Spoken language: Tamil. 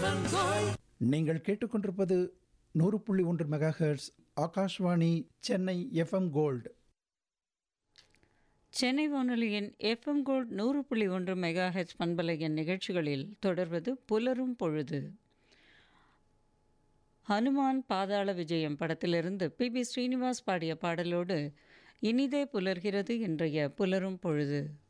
நீங்கள் கேட்டுக்கொண்டிருப்பது 100.1 megahertz Akashvani Chennai FM gold. Chennai வானொலியின் எஃப்எம் கோல்ட் 100.1 மெகாஹெச் பண்பலையின் நிகழ்ச்சிகளில் தொடர்வது புலரும் பொழுது. ஹனுமான் பாதாள விஜயம் படத்திலிருந்து பி. ஸ்ரீனிவாஸ் பாடிய பாடலோடு இனிதே புலர்கிறது இன்றைய புலரும் பொழுது.